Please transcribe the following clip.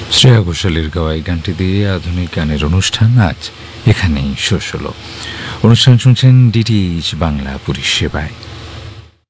শ্রেয়া ঘোষালের গাওয়া এই গানটি দিয়ে আধুনিক গানের অনুষ্ঠান আজ এখানেই শেষ হলো। অনুষ্ঠান শুনছেন ডিটিএইচ বাংলা পরিষেবায়।